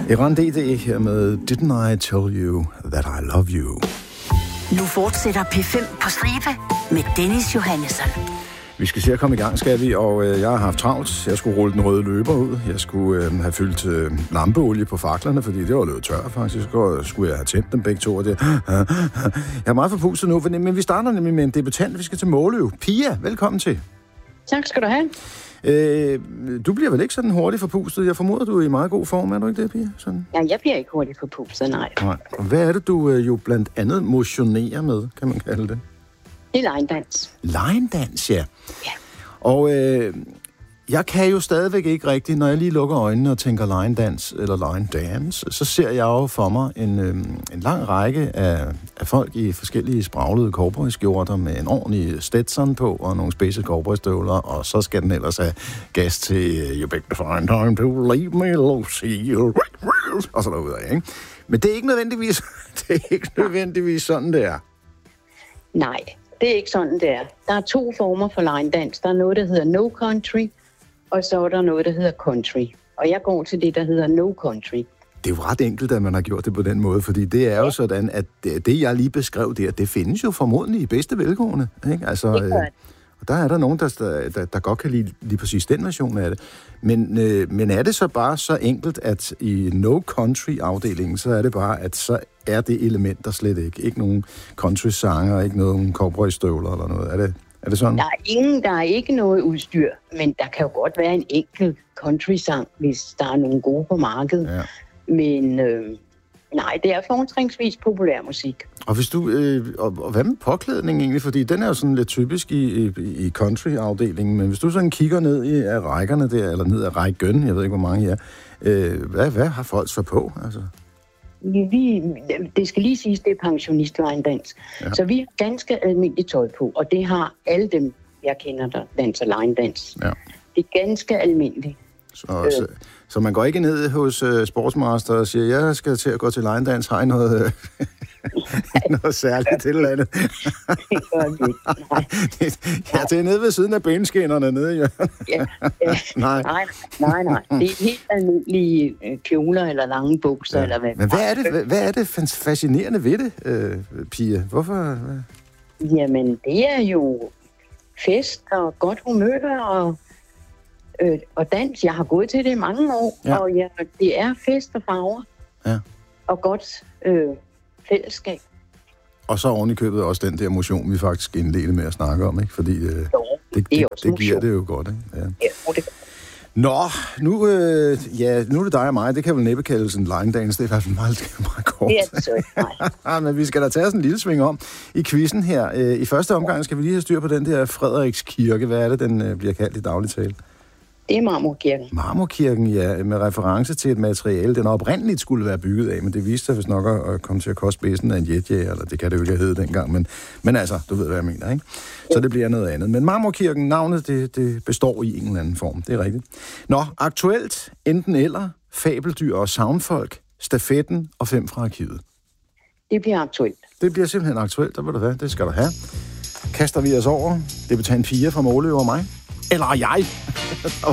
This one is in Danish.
Eran D.D. her med Didn't I Tell You That I Love You. Nu fortsætter P5 på stribe med Dennis Johannesson. Vi skal se at komme i gang, skal vi, og jeg har haft travlt. Jeg skulle rulle den røde løber ud. Jeg skulle have fyldt lampeolie på faklerne, fordi det var løbet tør faktisk. Så skulle jeg have tændt dem begge to. Og det. Jeg er meget forpustet nu, men vi starter nemlig med en debutant. Vi skal til Måløv. Pia, velkommen til. Tak skal du have. Du bliver vel ikke sådan hurtigt forpustet? Jeg formoder, du er i meget god form, er du ikke det, Pia? Sådan. Ja, jeg bliver ikke hurtigt forpustet, nej. Og hvad er det, du jo blandt andet motionerer med, kan man kalde det? Det er line-dans. Line-dans, ja. Ja. Og jeg kan jo stadigvæk ikke rigtigt, når jeg lige lukker øjnene og tænker line-dans eller line-dance, så ser jeg jo for mig en lang række af folk i forskellige spraglede cowboyskjorter med en ordentlig Stetson på og nogle special cowboystøvler, og så skal den ellers have gas til You picked the fine time to leave me, Lucy, og så derudad, ikke? Men det er ikke nødvendigvis sådan, det er. Nej, det er ikke sådan, det er. Der er 2 former for line-dans. Der er noget, der hedder no country, og så er der noget, der hedder country. Og jeg går til det, der hedder no country. Det er jo ret enkelt, at man har gjort det på den måde, fordi det er jo sådan, at det, jeg lige beskrev der, det findes jo formodentlig i bedste velgående. Ikke? Altså, og der er der nogen, der godt kan lide lige præcis den version af det. Men er det så bare så enkelt, at i no country-afdelingen, så er det bare, at så er det element der slet ikke nogen country-sanger, ikke nogen cowboystøvler eller noget. Er det sådan? Der er ikke noget udstyr, men der kan jo godt være en enkelt country-sang, hvis der er nogle gode på markedet. Ja. Men nej, det er fortrinsvis populær musik. Og hvis du og hvad med påklædning egentlig? Fordi den er jo sådan lidt typisk i country-afdelingen, men hvis du sådan kigger ned i rækkerne der, eller ned ad rækken, jeg ved ikke, hvor mange her, hvad har folk så på? Altså? Det skal lige siges, det er pensionist-line-dans. Ja. Så vi har ganske almindeligt tøj på, og det har alle dem, jeg kender, der danser line-dans. Ja. Det er ganske almindeligt. Så man går ikke ned hos Sportsmaster og siger, jeg skal til at gå til line-dans, har I noget, noget særligt til eller andet? Det gør det ikke, nej. Ja, det er nede ved siden af benskinnerne nede, ja. Nej. Det er helt almindelige kjoler eller lange bukser, eller hvad. Men hvad er det fascinerende ved det, Pia? Hvorfor? Jamen, det er jo fest og godt humør og dans. Jeg har gået til det i mange år, og det er fest og farver og godt fællesskab. Og så oven i købet også den der motion, vi faktisk indledte med at snakke om, ikke? Fordi det giver det jo godt, ikke? Ja. Ja, det Nå, nu er det dig og mig. Det kan vel næppe kaldes en line-dance. Det er i hvert fald meget kort. Det er det så ikke, men vi skal da tage os en lille sving om i quizzen her. I første omgang skal vi lige have styr på den der Frederikskirke. Hvad er det, den bliver kaldt i daglig tale? Det er Marmorkirken. Marmorkirken, ja, med reference til et materiale, den oprindeligt skulle være bygget af, men det viste sig vist nok at komme til at koste spidsen af en jetjager, eller det kan det jo ikke have heddet dengang, men altså, du ved, hvad jeg mener, ikke? Så det bliver noget andet. Men Marmorkirken, navnet, det består i en eller anden form, det er rigtigt. Nå, aktuelt, enten eller, fabeldyr og soundfolk, stafetten og 5 fra arkivet. Det bliver aktuelt. Det bliver simpelthen aktuelt, der vil du have, det skal du have. Kaster vi os over, debutant Pia fra Måløv og mig. Eller jeg.